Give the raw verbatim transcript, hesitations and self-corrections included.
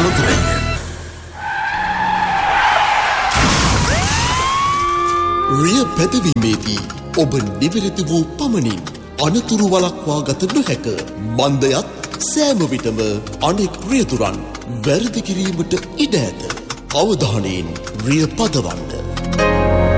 මුද්‍රණය. රිය පැදවීමේදී ඔබ නිවැරදි වූ පමණින් අනතුරු වළක්වා ගත නොහැක. මන්දයත් සෑම විටම අනෙක් රියදුරන් වැරදි කිරීමට ඉඩ ඇත. අවධානයෙන් රිය පදවන්න.